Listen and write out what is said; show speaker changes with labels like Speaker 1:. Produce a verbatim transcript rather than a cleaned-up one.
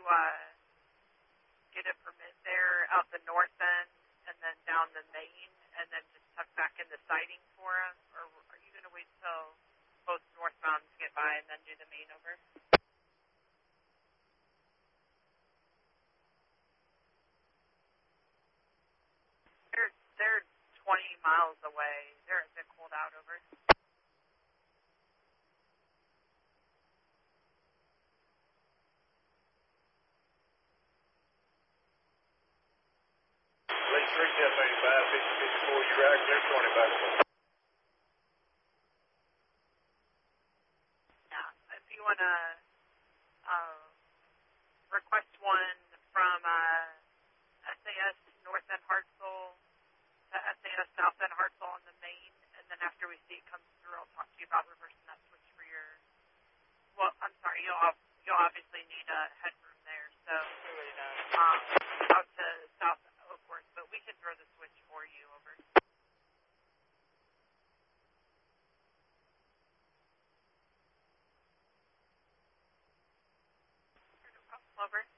Speaker 1: uh, get a permit there out the north end and then down the main and then just tuck back in the siding for them? Or are you going to wait till both northbounds get by and then do the main over? They're, they're twenty miles away. They're, they're cold out over.
Speaker 2: Lake three, ten eighty-five, fifty, fifty-four, you're right, clear twenty back.
Speaker 1: Yeah, if you want to uh, request one from uh, S A S North End Hartselle to S A S South End Hartselle on the main, and then after we see it come through, I'll talk to you about reversing that switch for your, well, I'm sorry, you'll, ob- you'll obviously need a headroom there, so um, out to South Oakworth, but we can throw the switch for you over. Over.